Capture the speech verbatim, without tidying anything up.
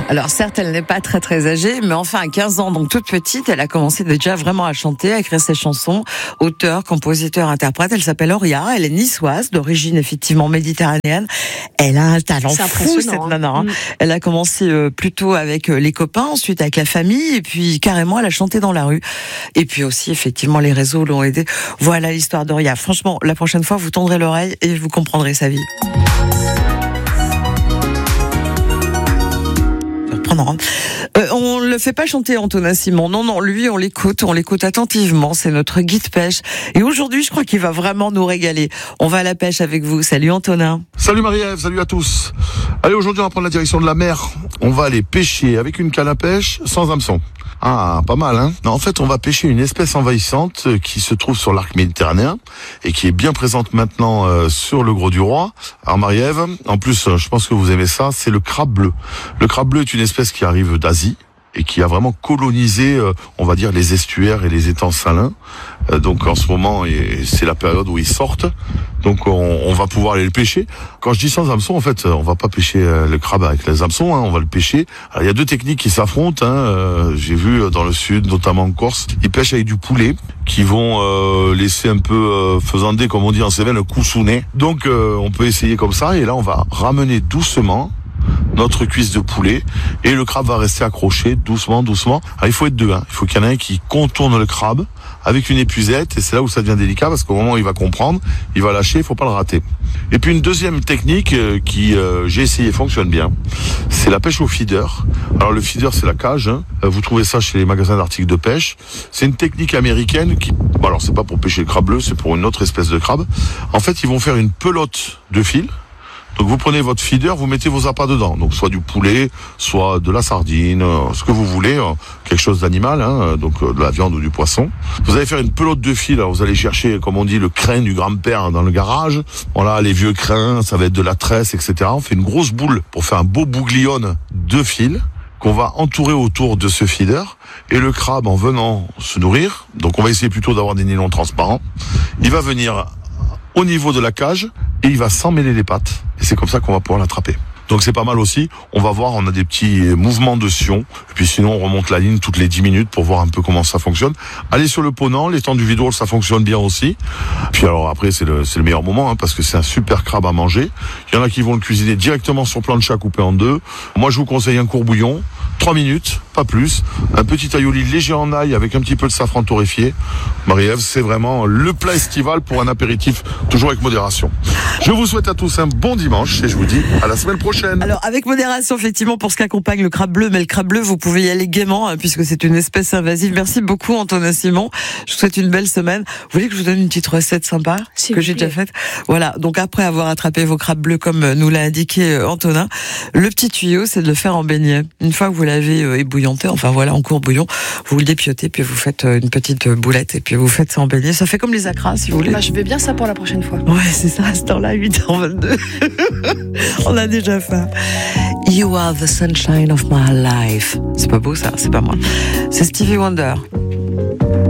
Alors certes, elle n'est pas très très âgée, mais enfin à quinze ans, donc toute petite, elle a commencé déjà vraiment à chanter, à écrire ses chansons. Auteur, compositeur, interprète, elle s'appelle Auria, elle est niçoise, d'origine effectivement méditerranéenne. Elle a un talent fou, cette nana. Hein. Mmh. Elle a commencé euh, plutôt avec euh, les copains, ensuite avec la famille, et puis carrément elle a chanté dans la rue. Et puis aussi effectivement les réseaux l'ont aidé. Voilà l'histoire d'Auria. Franchement, la prochaine fois vous tendrez l'oreille et vous comprendrez sa vie. Euh, on le fait pas chanter Antonin Simon. Non, non, lui, on l'écoute, on l'écoute attentivement. C'est notre guide pêche. Et aujourd'hui, je crois qu'il va vraiment nous régaler. On va à la pêche avec vous. Salut Antonin. Salut Marie-Ève, salut à tous. Allez, aujourd'hui, on va prendre la direction de la mer. On va aller pêcher avec une canne à pêche sans hameçon. Ah, pas mal, hein? Non, en fait, on va pêcher une espèce envahissante qui se trouve sur l'arc méditerranéen et qui est bien présente maintenant euh, sur le Gros du Roi. Alors, Marie-Ève, en plus, je pense que vous aimez ça, c'est le crabe bleu. Le crabe bleu est une espèce qui arrive d'Asie et qui a vraiment colonisé, euh, on va dire, les estuaires et les étangs salins. Euh, donc en ce moment, et c'est la période où ils sortent. Donc on, on va pouvoir aller le pêcher. Quand je dis sans hameçon, en fait, on va pas pêcher euh, le crabe avec les hameçons, hein, on va le pêcher. Alors, il y a deux techniques qui s'affrontent. Hein, euh, j'ai vu dans le sud, notamment en Corse, ils pêchent avec du poulet, qui vont euh, laisser un peu euh, faisander, comme on dit en Cévennes, le coussounet. Donc euh, on peut essayer comme ça, et là on va ramener doucement notre cuisse de poulet et le crabe va rester accroché doucement, doucement. Alors il faut être deux, hein. Il faut qu'il y en ait un qui contourne le crabe avec une épuisette et c'est là où ça devient délicat parce qu'au moment où il va comprendre, il va lâcher, il faut pas le rater. Et puis une deuxième technique euh, qui, euh, j'ai essayé, fonctionne bien, c'est la pêche au feeder. Alors le feeder c'est la cage, hein. Vous trouvez ça chez les magasins d'articles de pêche. C'est une technique américaine qui, bon alors c'est pas pour pêcher le crabe bleu, c'est pour une autre espèce de crabe. En fait ils vont faire une pelote de fil. Donc vous prenez votre feeder, vous mettez vos appâts dedans. Donc soit du poulet, soit de la sardine, euh, ce que vous voulez, euh, quelque chose d'animal, hein, donc euh, de la viande ou du poisson. Vous allez faire une pelote de fil, alors vous allez chercher, comme on dit, le crin du grand-père dans le garage. Voilà, les vieux crins, ça va être de la tresse, et cetera. On fait une grosse boule pour faire un beau bouglione de fil qu'on va entourer autour de ce feeder. Et le crabe, en venant se nourrir, donc on va essayer plutôt d'avoir des nylons transparents, il va venir au niveau de la cage et il va s'emmêler les pattes. Et c'est comme ça qu'on va pouvoir l'attraper. Donc c'est pas mal aussi. On va voir, on a des petits mouvements de sion. Et puis sinon, on remonte la ligne toutes les dix minutes pour voir un peu comment ça fonctionne. Allez sur le ponant, l'étang du Vidrol, ça fonctionne bien aussi. Puis alors après, c'est le, c'est le meilleur moment, hein, parce que c'est un super crabe à manger. Il y en a qui vont le cuisiner directement sur plancha coupé en deux. Moi, je vous conseille un courbouillon. Trois minutes, pas plus. Un petit aioli léger en ail avec un petit peu de safran torréfié. Marie-Ève, c'est vraiment le plat estival pour un apéritif, toujours avec modération. Je vous souhaite à tous un bon dimanche et je vous dis à la semaine prochaine. Alors, avec modération, effectivement, pour ce qu'accompagne le crabe bleu, mais le crabe bleu, vous pouvez y aller gaiement, hein, puisque c'est une espèce invasive. Merci beaucoup, Antonin Simon. Je vous souhaite une belle semaine. Vous voulez que je vous donne une petite recette sympa S'il que j'ai plaît. déjà faite? Voilà. Donc, après avoir attrapé vos crabes bleus, comme nous l'a indiqué Antonin, le petit tuyau, c'est de le faire en beignet. Une fois que vous l'avez euh, ébouillanté, enfin voilà, en courbouillon, vous le dépiotez, puis vous faites euh, une petite boulette, et puis vous faites ça en beignet. Ça fait comme les acras, si vous voulez. Bah, je veux bien ça pour la prochaine fois. Ouais, c'est ça, à ce temps-là, huit heures vingt-deux. On a déjà faim. You are the sunshine of my life. C'est pas beau ça, c'est pas moi. C'est Stevie Wonder.